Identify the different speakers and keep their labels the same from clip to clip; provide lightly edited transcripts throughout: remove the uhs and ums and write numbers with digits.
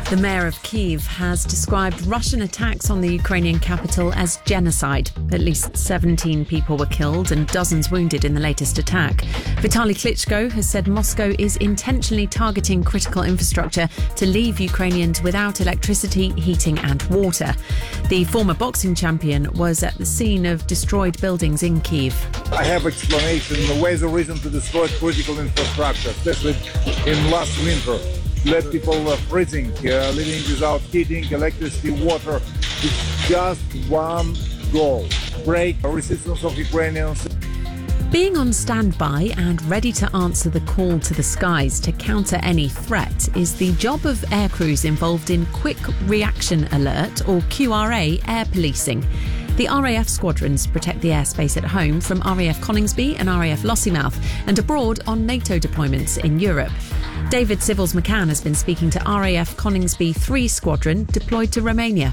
Speaker 1: The mayor of Kyiv has described Russian attacks on the Ukrainian capital as genocide. At least 17 people were killed and dozens wounded in the latest attack. Vitaly Klitschko has said Moscow is intentionally targeting critical infrastructure to leave Ukrainians without electricity, heating and water. The former boxing champion was at the scene of destroyed buildings in Kyiv.
Speaker 2: I have explanation. Where's the reason to destroy critical infrastructure, especially in last winter? Let people freezing, living without heating, electricity, water. It's just one goal: break the resistance of Ukrainians.
Speaker 1: Being on standby and ready to answer the call to the skies to counter any threat is the job of air crews involved in Quick Reaction Alert, or QRA, air policing. The RAF squadrons protect the airspace at home from RAF Coningsby and RAF Lossiemouth and abroad on NATO deployments in Europe. David Civils McCann has been speaking to RAF Coningsby 3 Squadron deployed to Romania.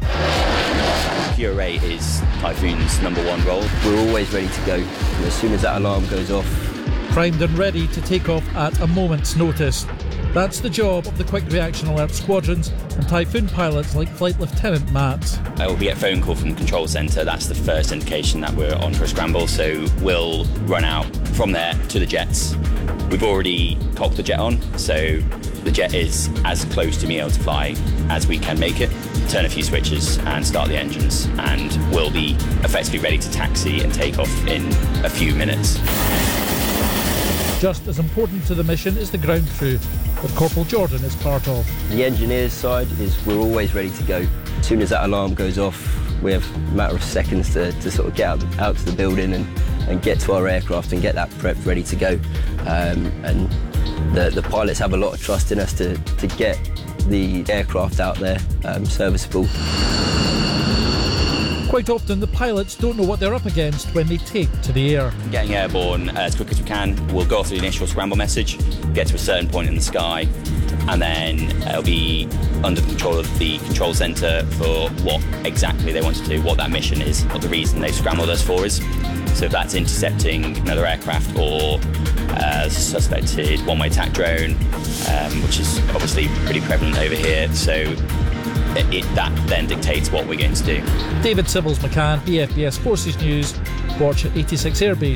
Speaker 3: QRA is Typhoon's number one role.
Speaker 4: We're always ready to go. And as soon as that alarm goes off,
Speaker 5: primed and ready to take off at a moment's notice. That's the job of the Quick Reaction Alert squadrons and Typhoon pilots like Flight Lieutenant Matt.
Speaker 3: We get a phone call from the control centre. That's the first indication that we're on for a scramble. So we'll run out from there to the jets. We've already cocked the jet on, so the jet is as close to being able to fly as we can make it. Turn a few switches and start the engines, and we'll be effectively ready to taxi and take off in a few minutes.
Speaker 5: Just as important to the mission is the ground crew that Corporal Jordan is part of.
Speaker 4: the engineer's side is we're always ready to go. As soon as that alarm goes off, we have a matter of seconds to sort of get out to the building and get to our aircraft and get that prepped ready to go. And the pilots have a lot of trust in us to get the aircraft out there serviceable.
Speaker 5: Quite often the pilots don't know what they're up against when they take to the air.
Speaker 3: Getting airborne as quick as we can. We'll go through the initial scramble message, get to a certain point in the sky, and then it'll be under control of the control centre for what exactly they want to do, what that mission is, what the reason they've scrambled us for is. So if that's intercepting another aircraft or suspected one-way attack drone, which is obviously pretty prevalent over here, so that then dictates what we're going to do.
Speaker 5: David Civils McCann, BFBS Forces News, watch at 86 Airbase.